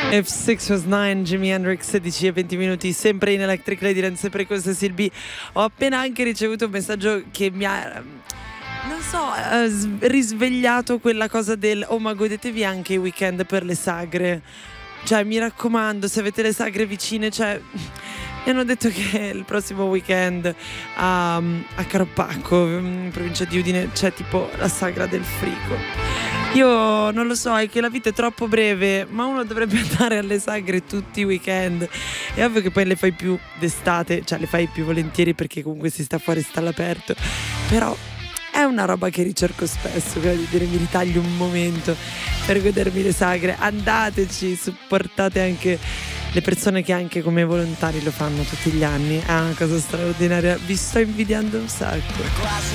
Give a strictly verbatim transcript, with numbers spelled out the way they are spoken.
If six was nine, Jimi Hendrix, sedici e venti minuti, sempre in Electric Ladyland, sempre con Cecil B. Ho appena anche ricevuto un messaggio che mi ha, non so, eh, risvegliato quella cosa del oh ma godetevi anche i weekend per le sagre. Cioè mi raccomando, se avete le sagre vicine, cioè mi hanno detto che il prossimo weekend a, a Caropacco, in provincia di Udine, c'è tipo la sagra del frico. Io non lo so, è che la vita è troppo breve, ma uno dovrebbe andare alle sagre tutti i weekend. È ovvio che poi le fai più d'estate, cioè le fai più volentieri perché comunque si sta fuori, si sta all'aperto. Però è una roba che ricerco spesso, quella di dire mi ritaglio un momento per godermi le sagre. Andateci, supportate anche le persone che anche come volontari lo fanno tutti gli anni. È una cosa straordinaria, vi sto invidiando un sacco.